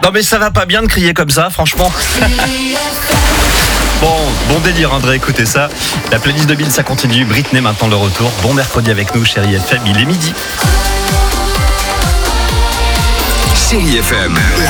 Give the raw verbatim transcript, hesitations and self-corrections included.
Non mais ça va pas bien de crier comme ça, franchement. Bon, bon délire André, écoutez ça. La playlist de Bill, ça continue. Britney maintenant le retour. Bon mercredi avec nous, chérie F M, il est midi. Chérie F M.